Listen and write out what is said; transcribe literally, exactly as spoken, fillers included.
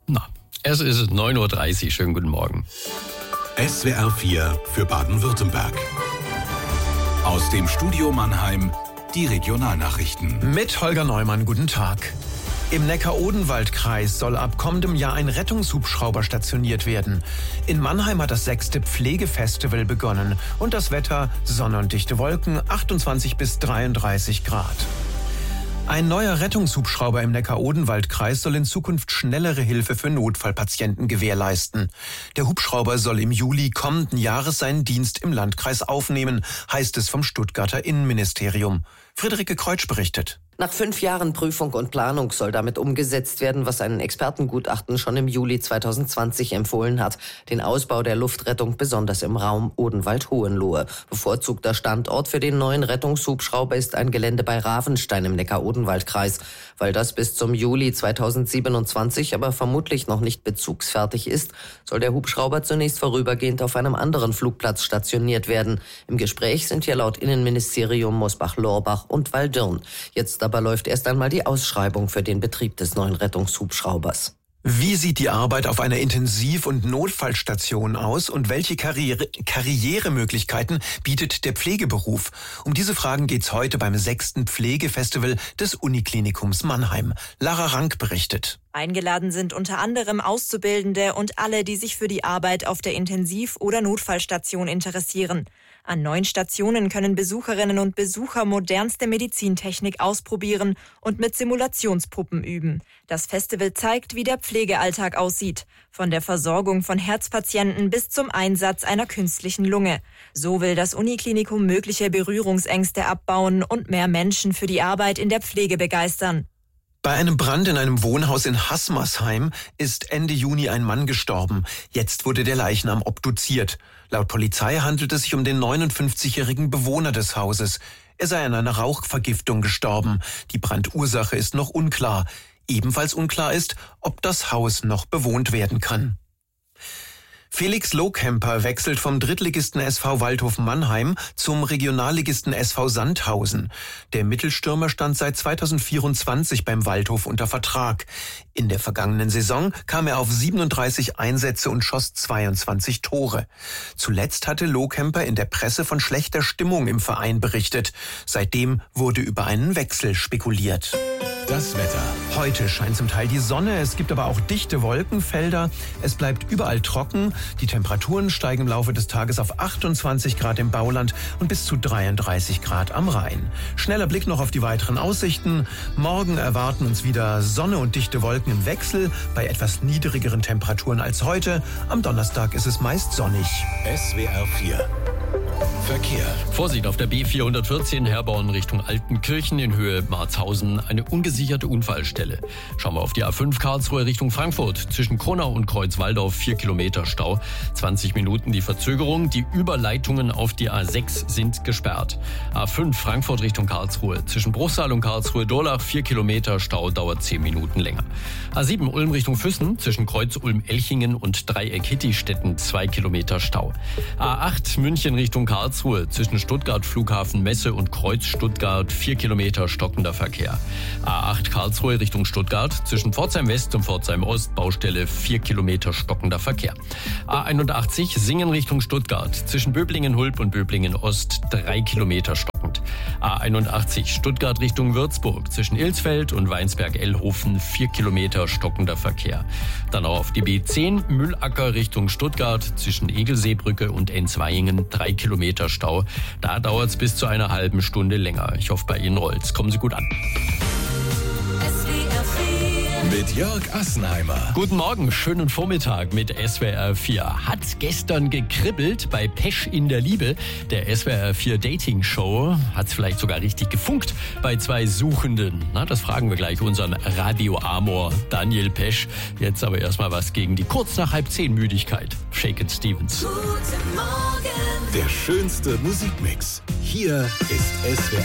Na, es ist neun Uhr dreißig. Schönen guten Morgen. S W R vier für Baden-Württemberg. Aus dem Studio Mannheim die Regionalnachrichten. Mit Holger Neumann, guten Tag. Im Neckar-Odenwald-Kreis soll ab kommendem Jahr ein Rettungshubschrauber stationiert werden. In Mannheim hat das sechste Pflegefestival begonnen und das Wetter Sonne und dichte Wolken, achtundzwanzig bis dreiunddreißig Grad. Ein neuer Rettungshubschrauber im Neckar-Odenwald-Kreis soll in Zukunft schnellere Hilfe für Notfallpatienten gewährleisten. Der Hubschrauber soll im Juli kommenden Jahres seinen Dienst im Landkreis aufnehmen, heißt es vom Stuttgarter Innenministerium. Friederike Kreutsch berichtet. Nach fünf Jahren Prüfung und Planung soll damit umgesetzt werden, was ein Expertengutachten schon im Juli zweitausendzwanzig empfohlen hat. Den Ausbau der Luftrettung besonders im Raum Odenwald-Hohenlohe. Bevorzugter Standort für den neuen Rettungshubschrauber ist ein Gelände bei Ravenstein im Neckar-Odenwald-Kreis. Weil das bis zum Juli zweitausendsiebenundzwanzig aber vermutlich noch nicht bezugsfertig ist, soll der Hubschrauber zunächst vorübergehend auf einem anderen Flugplatz stationiert werden. Im Gespräch sind hier laut Innenministerium Mosbach-Lorbach und Waldürn. Jetzt aber läuft erst einmal die Ausschreibung für den Betrieb des neuen Rettungshubschraubers. Wie sieht die Arbeit auf einer Intensiv- und Notfallstation aus und welche Karriere, Karrieremöglichkeiten bietet der Pflegeberuf? Um diese Fragen geht's heute beim sechsten Pflegefestival des Uniklinikums Mannheim. Lara Rank berichtet. Eingeladen sind unter anderem Auszubildende und alle, die sich für die Arbeit auf der Intensiv- oder Notfallstation interessieren. An neun Stationen können Besucherinnen und Besucher modernste Medizintechnik ausprobieren und mit Simulationspuppen üben. Das Festival zeigt, wie der Pflegealltag aussieht. Von der Versorgung von Herzpatienten bis zum Einsatz einer künstlichen Lunge. So will das Uniklinikum mögliche Berührungsängste abbauen und mehr Menschen für die Arbeit in der Pflege begeistern. Bei einem Brand in einem Wohnhaus in Haßmersheim ist Ende Juni ein Mann gestorben. Jetzt wurde der Leichnam obduziert. Laut Polizei handelt es sich um den neunundfünfzigjährigen Bewohner des Hauses. Er sei an einer Rauchvergiftung gestorben. Die Brandursache ist noch unklar. Ebenfalls unklar ist, ob das Haus noch bewohnt werden kann. Felix Lohkemper wechselt vom Drittligisten S V Waldhof Mannheim zum Regionalligisten S V Sandhausen. Der Mittelstürmer stand seit zweitausendvierundzwanzig beim Waldhof unter Vertrag. In der vergangenen Saison kam er auf siebenunddreißig Einsätze und schoss zweiundzwanzig Tore. Zuletzt hatte Lohkemper in der Presse von schlechter Stimmung im Verein berichtet. Seitdem wurde über einen Wechsel spekuliert. Das Wetter. Heute scheint zum Teil die Sonne, es gibt aber auch dichte Wolkenfelder. Es bleibt überall trocken. Die Temperaturen steigen im Laufe des Tages auf achtundzwanzig Grad im Bauland und bis zu dreiunddreißig Grad am Rhein. Schneller Blick noch auf die weiteren Aussichten. Morgen erwarten uns wieder Sonne und dichte Wolken im Wechsel bei etwas niedrigeren Temperaturen als heute. Am Donnerstag ist es meist sonnig. S W R vier. Verkehr. Vorsicht auf der B vierhundertvierzehn Herborn Richtung Altenkirchen in Höhe Marzhausen. Eine ungesicherte Unfallstelle. Schauen wir auf die A fünf Karlsruhe Richtung Frankfurt. Zwischen Kronau und Kreuzwaldorf vier Kilometer Stau. zwanzig Minuten die Verzögerung. Die Überleitungen auf die A sechs sind gesperrt. A fünf Frankfurt Richtung Karlsruhe. Zwischen Bruchsal und Karlsruhe-Dorlach vier Kilometer Stau, dauert zehn Minuten länger. A sieben Ulm Richtung Füssen. Zwischen Kreuz Ulm-Elchingen und Dreieck Hittistetten zwei Kilometer Stau. A acht München Richtung Karlsruhe. Zwischen Stuttgart Flughafen Messe und Kreuz Stuttgart vier Kilometer stockender Verkehr. A acht Karlsruhe Richtung Stuttgart. Zwischen Pforzheim West und Pforzheim Ost Baustelle vier Kilometer stockender Verkehr. A einundachtzig Singen Richtung Stuttgart. Zwischen Böblingen-Hulb und Böblingen-Ost drei Kilometer stockend. A einundachtzig Stuttgart Richtung Würzburg. Zwischen Ilsfeld und Weinsberg-Ellhofen vier Kilometer stockender Verkehr. Dann auch auf die B zehn Mühlacker Richtung Stuttgart. Zwischen Egelseebrücke und Enzweingen drei Kilometer Stau. Da dauert es bis zu einer halben Stunde länger. Ich hoffe, bei Ihnen rollt's. Kommen Sie gut an. Mit Jörg Assenheimer. Guten Morgen, schönen Vormittag mit S W R vier. Hat gestern gekribbelt bei Pesch in der Liebe, der S W R vier Dating Show. Hat's vielleicht sogar richtig gefunkt bei zwei Suchenden. Na, das fragen wir gleich unseren Radio Amor Daniel Pesch. Jetzt aber erstmal was gegen die kurz nach halb zehn Müdigkeit. Shakin' Stevens. Guten Morgen. Der schönste Musikmix. Hier ist S W R